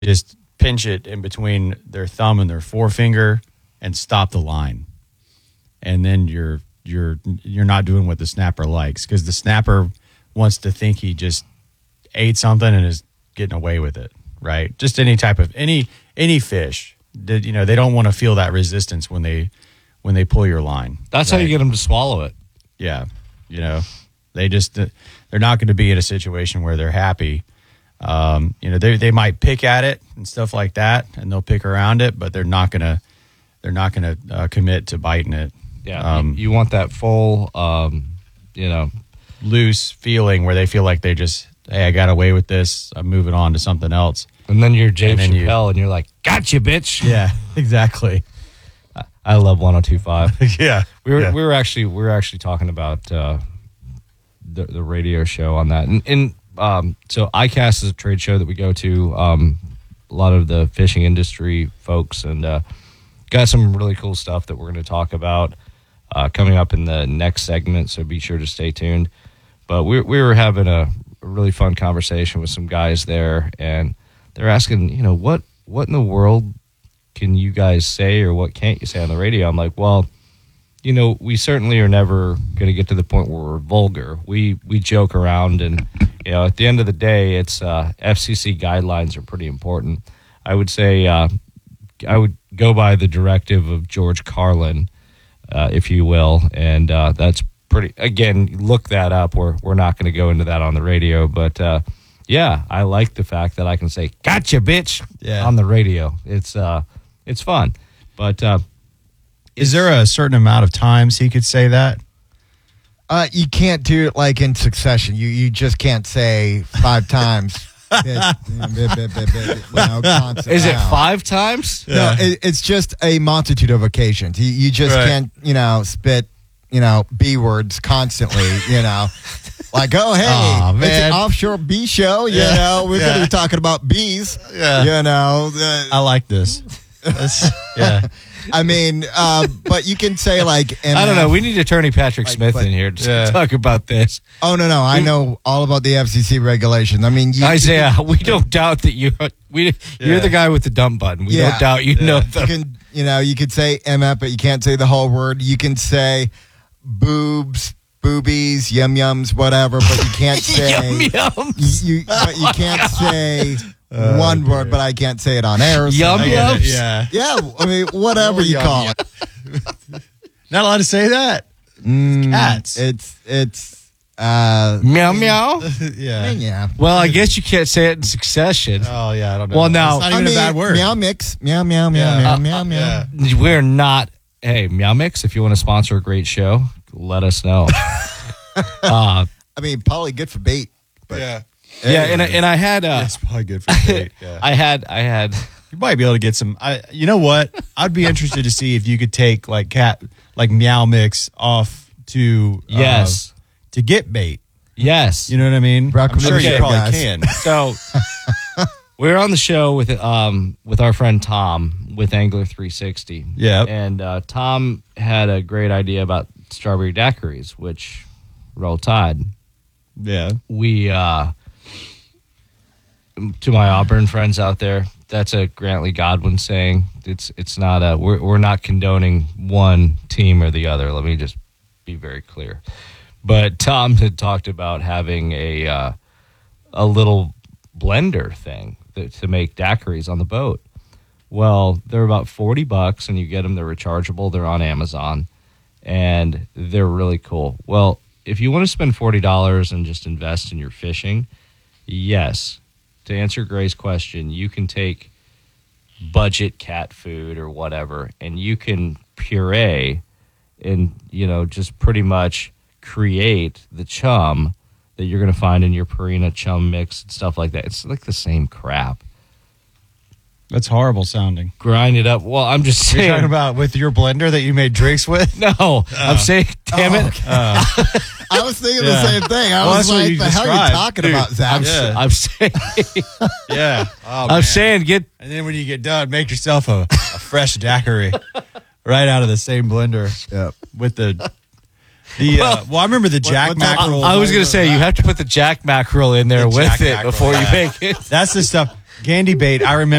Just pinch it in between their thumb and their forefinger and stop the line. And then you're not doing what the snapper likes, because the snapper wants to think he just ate something and is getting away with it, right? Just any type of any fish. They don't want to feel that resistance when they pull your line. That's right? How you get them to swallow it. Yeah, they're not going to be in a situation where they're happy. They might pick at it and stuff like that, and they'll pick around it, but they're not gonna commit to biting it. Yeah, you want that full, loose feeling where they feel like they just, hey, I got away with this. I'm moving on to something else. And then you're James Chappelle, and you're like, gotcha, bitch. Yeah, exactly. I love 102.5. Yeah, we were actually talking about the radio show on that, and so ICAST is a trade show that we go to. A lot of the fishing industry folks, and got some really cool stuff that we're going to talk about coming up in the next segment. So be sure to stay tuned. But we were having a really fun conversation with some guys there, and they're asking, what in the world can you guys say, or what can't you say on the radio? I'm like, well, we certainly are never going to get to the point where we're vulgar. We joke around, and at the end of the day, it's FCC guidelines are pretty important. I would say I would go by the directive of George Carlin, if you will, and that's pretty. Again, look that up. We're not going to go into that on the radio, but yeah, I like the fact that I can say "gotcha, bitch" on the radio. It's fun, but. Is there a certain amount of times he could say that? You can't do it like in succession. You just can't say 5 times. Is it 5 times? Yeah. No, it's just a multitude of occasions. You just can't, spit, B words constantly, Like, oh, hey, it's an offshore bee show. We're going to be talking about bees. Yeah. I like this. Yeah. I mean, but you can say like MF. I don't know. We need Attorney Patrick Smith in here to talk about this. Oh no, I know all about the FCC regulations. I mean, Isaiah, we don't doubt that you're the guy with the dump button. We don't doubt you know them. You could say MF, but you can't say the whole word. You can say boobs, boobies, yum yums, whatever, but you can't say yum-yums. But you can't say. One word, but I can't say it on air. So Yum-yums? Yeah. I mean, whatever you call it. Not allowed to say that. Cats. It's meow meow. Yeah. Well, I guess you can't say it in succession. Oh yeah, I don't know. Well, now it's not even a bad word. Meow mix. Meow meow meow meow meow. We're not. Hey, Meow Mix, if you want to sponsor a great show, let us know. I mean, probably good for bait. But yeah. Yeah, and I had it's probably good for bait. Yeah. I had you might be able to get some. You know what? I'd be interested to see if you could take like Meow Mix off to to get bait. Yes, you know what I mean. I'm sure you probably can. So we were on the show with our friend Tom with Angler 360. Yeah, and Tom had a great idea about strawberry daiquiris, which Roll Tide. Yeah, we. To my Auburn friends out there, that's a Grantley Godwin saying. It's not we're not condoning one team or the other. Let me just be very clear. But Tom had talked about having a little blender thing to make daiquiris on the boat. Well, they're about $40, and you get them. They're rechargeable. They're on Amazon, and they're really cool. Well, if you want to spend $40 and just invest in your fishing, yes. To answer Gray's question, you can take budget cat food or whatever, and you can puree and, just pretty much create the chum that you're going to find in your Purina chum mix and stuff like that. It's like the same crap. That's horrible sounding. Grind it up. Well, I'm just saying. You're talking about with your blender that you made drinks with? No. I'm saying, damn it. Okay. I was thinking the same thing. I was like, the hell are you talking about, Zach? I'm saying. Yeah. Oh, I'm saying And then when you get done, make yourself a fresh daiquiri right out of the same blender. Yep. With well, I remember the Jack Mackerel. I was going to say, you have to put the Jack Mackerel in there with it before you make it. That's the stuff. Gandy bait. I remember.